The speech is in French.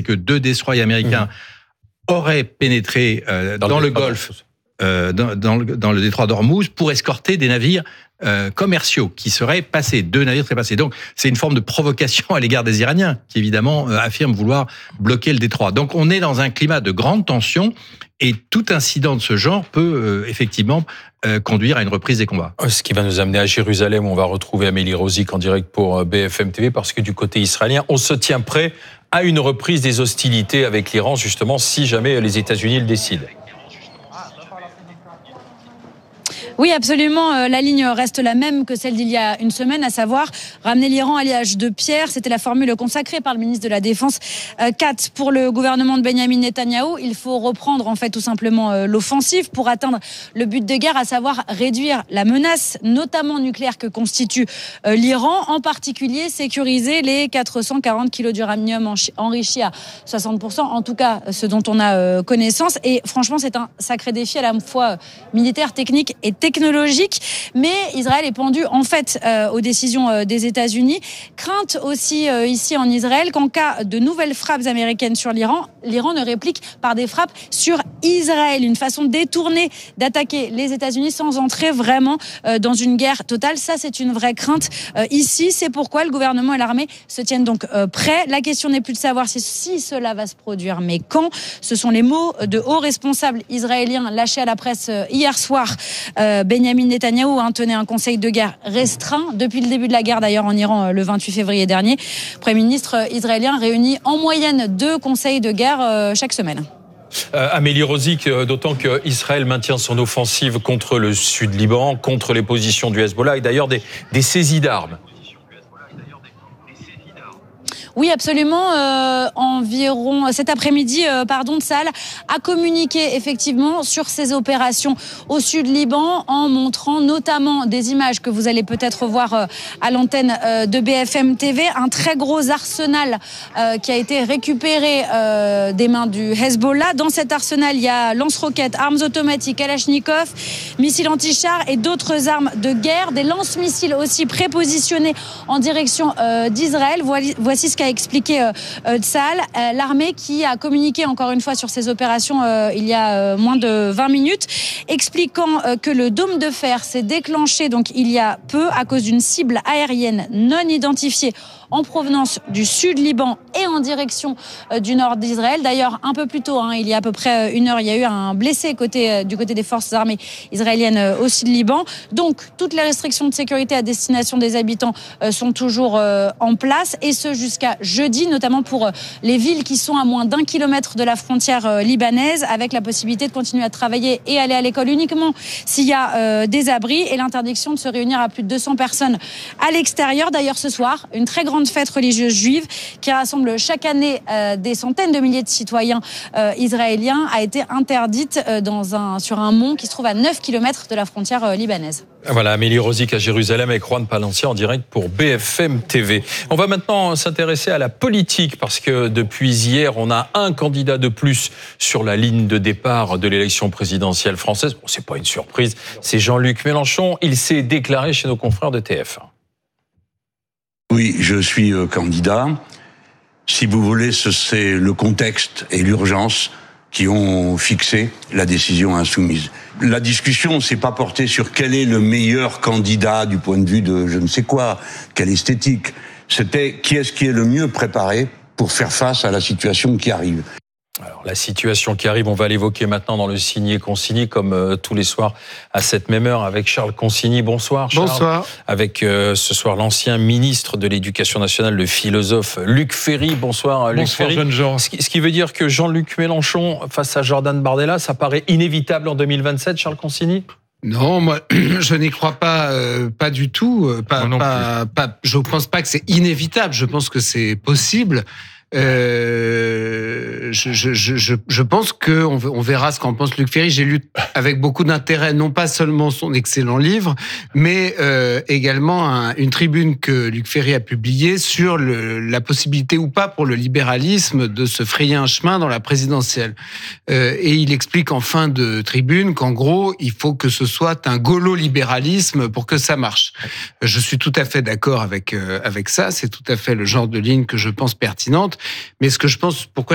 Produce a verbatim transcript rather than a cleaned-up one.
que deux destroyers américains mmh. auraient pénétré euh, dans, dans le, le Golfe, euh, dans, dans, le, dans le détroit d'Ormuz, pour escorter des navires euh, commerciaux qui seraient passés, deux navires seraient passés. Donc, c'est une forme de provocation à l'égard des Iraniens, qui évidemment euh, affirment vouloir bloquer le détroit. Donc, on est dans un climat de grande tension, et tout incident de ce genre peut euh, effectivement euh, conduire à une reprise des combats. Ce qui va nous amener à Jérusalem, où on va retrouver Amélie Rosic en direct pour B F M T V, parce que du côté israélien, on se tient prêt à une reprise des hostilités avec l'Iran, justement, si jamais les États-Unis le décident. Oui, absolument. La ligne reste la même que celle d'il y a une semaine, à savoir ramener l'Iran à l'âge de pierre. C'était la formule consacrée par le ministre de la Défense. Quatre, pour le gouvernement de Benyamin Netanyahou, il faut reprendre en fait tout simplement l'offensive pour atteindre le but de guerre, à savoir réduire la menace, notamment nucléaire, que constitue l'Iran, en particulier sécuriser les quatre cent quarante kilos d'uranium enrichi à soixante pour cent, en tout cas ce dont on a connaissance. Et franchement, c'est un sacré défi à la fois militaire, technique et technique. technologique, mais Israël est pendu en fait euh, aux décisions euh, des États-Unis. Crainte aussi euh, ici en Israël qu'en cas de nouvelles frappes américaines sur l'Iran, l'Iran ne réplique par des frappes sur Israël, une façon détournée d'attaquer les États-Unis sans entrer vraiment euh, dans une guerre totale. Ça, c'est une vraie crainte euh, ici. C'est pourquoi le gouvernement et l'armée se tiennent donc euh, prêts. La question n'est plus de savoir si, si cela va se produire, mais quand. Ce sont les mots de hauts responsables israéliens lâchés à la presse euh, hier soir. Euh, Benyamin Netanyahou hein, tenait un conseil de guerre restreint depuis le début de la guerre, d'ailleurs en Iran le vingt-huit février dernier. Le Premier ministre israélien réunit en moyenne deux conseils de guerre euh, chaque semaine. Euh, Amélie Rosic, euh, d'autant qu'Israël maintient son offensive contre le Sud-Liban, contre les positions du Hezbollah et d'ailleurs des, des saisies d'armes. Oui, absolument. Euh, environ cet après-midi, euh, pardon, Tsahal a communiqué effectivement sur ses opérations au Sud-Liban en montrant notamment des images que vous allez peut-être voir euh, à l'antenne euh, de B F M T V, un très gros arsenal euh, qui a été récupéré euh, des mains du Hezbollah. Dans cet arsenal, il y a lance-roquettes, armes automatiques, Kalachnikov, missiles anti-chars et d'autres armes de guerre, des lance-missiles aussi prépositionnés en direction euh, d'Israël. Voici ce qu'a expliqué euh, euh, Tsahal, euh, l'armée qui a communiqué encore une fois sur ses opérations euh, il y a euh, moins de vingt minutes, expliquant euh, que le dôme de fer s'est déclenché donc il y a peu à cause d'une cible aérienne non identifiée en provenance du Sud-Liban et en direction euh, du nord d'Israël. D'ailleurs, un peu plus tôt, hein, il y a à peu près une heure, il y a eu un blessé côté, euh, du côté des forces armées israéliennes euh, au Sud-Liban. Donc, toutes les restrictions de sécurité à destination des habitants euh, sont toujours euh, en place, et ce jusqu'à jeudi, notamment pour euh, les villes qui sont à moins d'un kilomètre de la frontière euh, libanaise, avec la possibilité de continuer à travailler et aller à l'école uniquement s'il y a euh, des abris, et l'interdiction de se réunir à plus de deux cents personnes à l'extérieur. D'ailleurs, ce soir, une très grande fête religieuse juive qui rassemble chaque année euh, des centaines de milliers de citoyens euh, israéliens a été interdite euh, dans un, sur un mont qui se trouve à neuf kilomètres de la frontière euh, libanaise. Voilà, Amélie Rosic à Jérusalem avec Juan Palencia en direct pour B F M T V. On va maintenant s'intéresser à la politique, parce que depuis hier, on a un candidat de plus sur la ligne de départ de l'élection présidentielle française. Bon, c'est pas une surprise, c'est Jean-Luc Mélenchon. Il s'est déclaré chez nos confrères de T F un. Oui, je suis euh, candidat. Si vous voulez, c'est le contexte et l'urgence qui ont fixé la décision insoumise. La discussion s'est pas portée sur quel est le meilleur candidat du point de vue de je ne sais quoi, quelle esthétique. C'était qui est-ce qui est le mieux préparé pour faire face à la situation qui arrive. Alors, la situation qui arrive, on va l'évoquer maintenant dans le Signé-Consigny, comme euh, tous les soirs à cette même heure, avec Charles Consigny. Bonsoir, Charles. Bonsoir. Avec euh, ce soir l'ancien ministre de l'Éducation nationale, le philosophe Luc Ferry. Bonsoir, Luc Bonsoir, Ferry. jeune Jean. Ce qui, ce qui veut dire que Jean-Luc Mélenchon face à Jordan Bardella, ça paraît inévitable en deux mille vingt-sept, Charles Consigny ? Non, moi, je n'y crois pas, euh, pas du tout. Pas, pas, pas, je ne pense pas que c'est inévitable. Je pense que c'est possible. Euh, je, je, je, je pense que on, on verra ce qu'en pense Luc Ferry. J'ai lu avec beaucoup d'intérêt, non pas seulement son excellent livre, mais euh, également un, une tribune que Luc Ferry a publiée sur le, la possibilité ou pas pour le libéralisme de se frayer un chemin dans la présidentielle. Euh, et il explique en fin de tribune qu'en gros, il faut que ce soit un gaulo-libéralisme pour que ça marche. Je suis tout à fait d'accord avec, euh, avec ça. C'est tout à fait le genre de ligne que je pense pertinente. Mais ce que je pense, pourquoi